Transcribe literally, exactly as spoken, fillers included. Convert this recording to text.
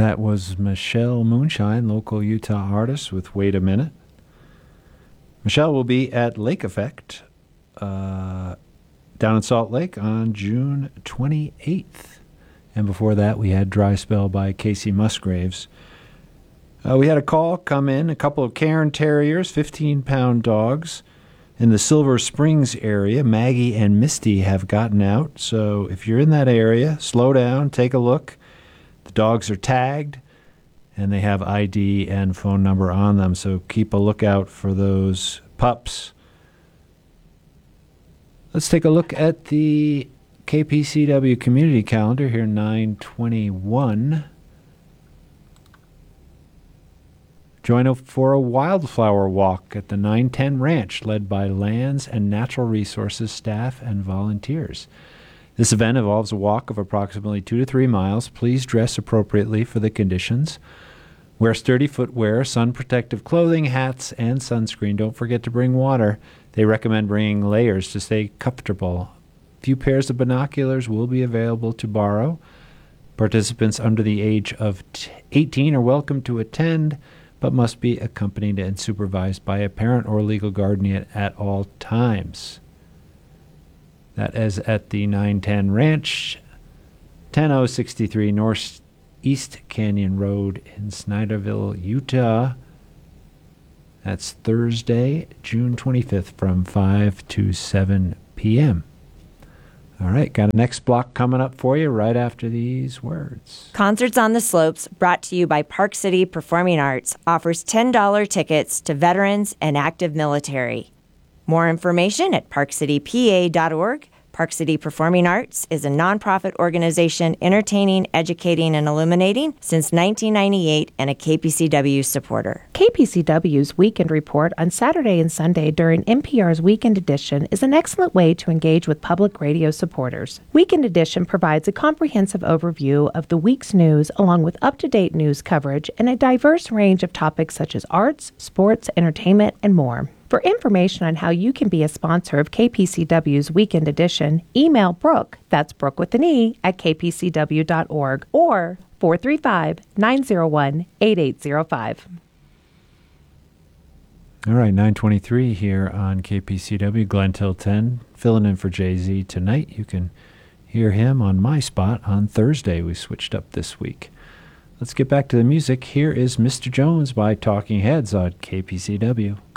That was Michelle Moonshine, local Utah artist, with Wait a Minute. Michelle will be at Lake Effect uh, down in Salt Lake on June twenty-eighth. And before that, we had Dry Spell by Casey Musgraves. Uh, we had a call come in, a couple of Cairn Terriers, fifteen-pound dogs. In the Silver Springs area, Maggie and Misty have gotten out. So if you're in that area, slow down, take a look. The dogs are tagged, and they have I D and phone number on them. So keep a lookout for those pups. Let's take a look at the K P C W community calendar here, nine twenty-one. Join up for a wildflower walk at the nine ten Ranch, led by Lands and Natural Resources staff and volunteers. This event involves a walk of approximately two to three miles. Please dress appropriately for the conditions. Wear sturdy footwear, sun-protective clothing, hats, and sunscreen. Don't forget to bring water. They recommend bringing layers to stay comfortable. A few pairs of binoculars will be available to borrow. Participants under the age of eighteen are welcome to attend, but must be accompanied and supervised by a parent or legal guardian at all times. That is at the nine ten Ranch, ten oh sixty-three North East Canyon Road in Snyderville, Utah. That's Thursday, June twenty-fifth from five to seven p.m. All right, got a next block coming up for you right after these words. Concerts on the Slopes, brought to you by Park City Performing Arts, offers ten dollars tickets to veterans and active military. More information at park city p a dot org. Park City Performing Arts is a nonprofit organization entertaining, educating, and illuminating since nineteen ninety-eight and a K P C W supporter. K P C W's Weekend Report on Saturday and Sunday during N P R's Weekend Edition is an excellent way to engage with public radio supporters. Weekend Edition provides a comprehensive overview of the week's news along with up-to-date news coverage and a diverse range of topics such as arts, sports, entertainment, and more. For information on how you can be a sponsor of K P C W's Weekend Edition, email Brooke, that's Brooke with an E, at k p c w dot org or four three five, nine zero one, eight eight zero five. All right, nine twenty-three here on K P C W, Glenn Till ten, filling in for Jay-Z tonight. You can hear him on my spot on Thursday. We switched up this week. Let's get back to the music. Here is Mister Jones by Talking Heads on K P C W.